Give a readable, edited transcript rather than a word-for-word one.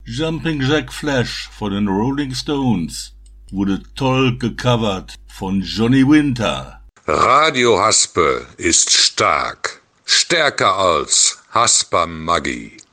Jumping Jack Flash von den Rolling Stones wurde toll gecovert von Johnny Winter. Radio Haspel ist stark, stärker als Hasper Maggi.